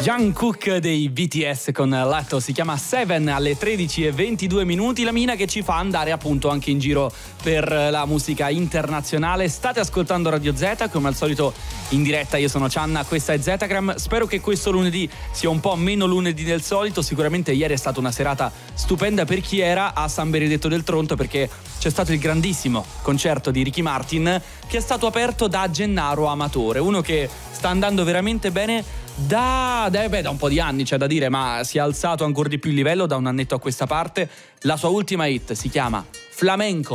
Jungkook dei BTS con Latto, si chiama Seven alle 13:22, la mina che ci fa andare appunto anche in giro per la musica internazionale. State ascoltando Radio Z, come al solito in diretta, io sono Cianna, questa è Zetagram. Spero che questo lunedì sia un po' meno lunedì del solito. Sicuramente ieri è stata una serata stupenda per chi era a San Benedetto del Tronto, perché c'è stato il grandissimo concerto di Ricky Martin, che è stato aperto da Gennaro Amatore, uno che sta andando veramente bene da un po' di anni, c'è da dire, ma si è alzato ancora di più il livello da un annetto a questa parte. La sua ultima hit si chiama Flamenco.